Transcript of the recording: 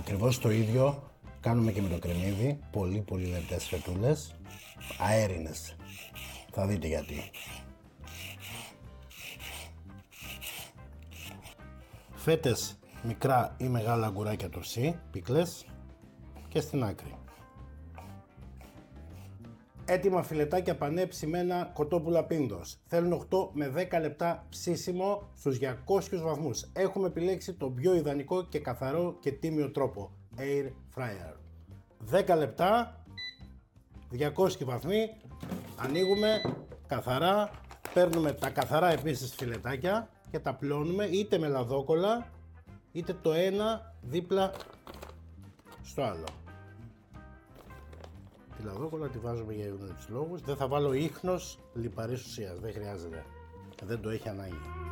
Ακριβώς το ίδιο κάνουμε και με το κρεμμύδι. Πολύ λεπτές φετούλες, αέρινες. Θα δείτε γιατί. Φέτες μικρά ή μεγάλα αγκουράκια τουρσί, πίκλες και στην άκρη. Έτοιμα φιλετάκια πανέ ψημένα κοτόπουλα πίντος. Θέλουν 8 με 10 λεπτά ψήσιμο στους 200 βαθμούς. Έχουμε επιλέξει τον πιο ιδανικό και καθαρό και τίμιο τρόπο. Air Fryer. 10 λεπτά, 200 βαθμοί, ανοίγουμε καθαρά, παίρνουμε τα καθαρά επίσης φιλετάκια και τα πλώνουμε είτε με λαδόκολλα είτε το ένα δίπλα στο άλλο. Τη λαδόκολλα τη βάζουμε για τους λόγους. Δεν θα βάλω ίχνος λιπαρής ουσίας, δεν χρειάζεται. Δεν το έχει ανάγκη.